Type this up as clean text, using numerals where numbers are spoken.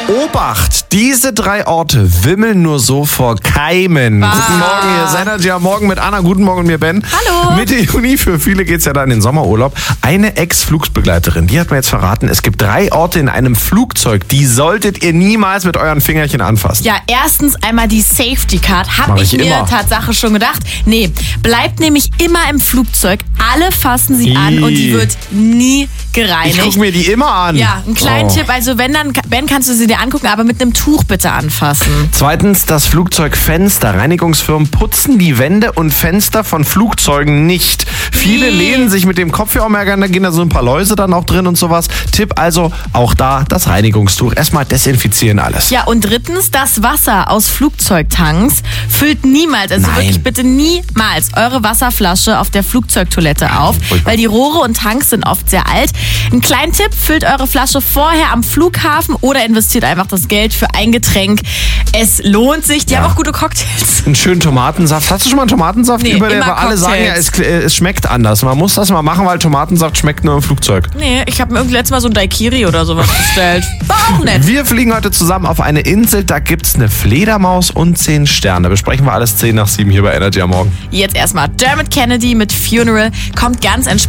Obacht, diese 3 Orte wimmeln nur so vor Keimen. Guten Morgen, hier ist Energy am Morgen mit Anna. Guten Morgen, mir Ben. Hallo. Mitte Juni, für viele geht's ja dann in den Sommerurlaub. Eine Ex-Flugsbegleiterin, die hat mir jetzt verraten, es gibt 3 Orte in einem Flugzeug, die solltet ihr niemals mit euren Fingerchen anfassen. Ja, erstens einmal die Safety Card. Hab Mach ich ich mir immer. Tatsache schon gedacht. Nee, bleibt nämlich immer im Flugzeug. Alle fassen sie an und die wird nie gereinigt. Ich guck mir die immer an. Ja, einen kleinen Tipp. Also wenn dann, Ben, kannst du sie dir angucken, aber mit einem Tuch bitte anfassen. Zweitens, das Flugzeugfenster. Reinigungsfirmen putzen die Wände und Fenster von Flugzeugen nicht. Viele lehnen sich mit dem Kopfhörer, da gehen da so ein paar Läuse dann auch drin und sowas. Tipp also, auch da das Reinigungstuch. Erstmal desinfizieren alles. Ja, und drittens, das Wasser aus Flugzeugtanks füllt niemals, also Nein. wirklich bitte niemals eure Wasserflasche auf der Flugzeugtoilette auf, furchtbar. weil die Rohre und Tanks sind oft sehr alt. Ein kleiner Tipp, füllt eure Flasche vorher am Flughafen oder investiert einfach das Geld für ein Getränk. Es lohnt sich, die haben auch gute Cocktails. Einen schönen Tomatensaft. Hast du schon mal einen Tomatensaft? Nee, Über den immer wir alle sagen, ja, es schmeckt anders. Man muss das mal machen, weil Tomatensaft schmeckt nur im Flugzeug. Nee, ich habe mir irgendwie letztes Mal so ein Daiquiri oder sowas bestellt. War auch nett. Wir fliegen heute zusammen auf eine Insel, da gibt's eine Fledermaus und 10 Sterne. Besprechen wir alles 10 nach 7 hier bei Energy am Morgen. Jetzt erstmal Dermot Kennedy mit Funeral. Kommt ganz entspannt